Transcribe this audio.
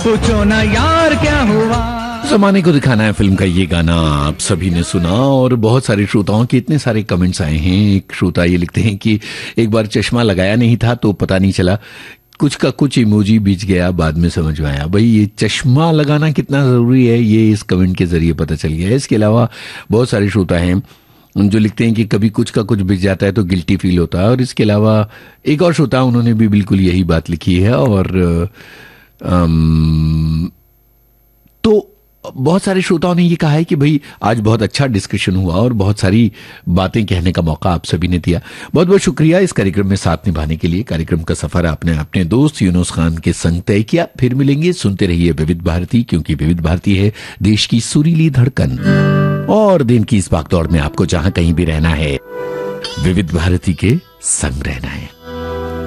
पूछो ना यार क्या हुआ। जमाने को दिखाना है फिल्म का ये गाना आप सभी ने सुना और बहुत सारे श्रोताओं के इतने सारे कमेंट्स आए हैं। एक श्रोता ये लिखते हैं कि एक बार चश्मा लगाया नहीं था तो पता नहीं चला, कुछ का कुछ इमोजी बीच गया, बाद में समझ में आया। भाई ये चश्मा लगाना कितना जरूरी है ये इस कमेंट के जरिए पता चल गया है। इसके अलावा बहुत सारे श्रोता हैं जो लिखते हैं कि कभी कुछ का कुछ बिक जाता है तो गिल्टी फील होता है। और इसके अलावा एक और श्रोता उन्होंने भी बिल्कुल यही बात लिखी है। और तो बहुत सारे श्रोताओं ने ये कहा है कि भाई आज बहुत अच्छा डिस्कशन हुआ और बहुत सारी बातें कहने का मौका आप सभी ने दिया। बहुत बहुत शुक्रिया इस कार्यक्रम में साथ निभाने के लिए। कार्यक्रम का सफर आपने अपने दोस्त यूनुस खान के संग तय किया। फिर मिलेंगे, सुनते रहिए विविध भारती, क्योंकि विविध भारती है देश की सुरीली धड़कन। और दिन की इस भागदौड़ में आपको जहां कहीं भी रहना है, विविध भारती के संग रहना है।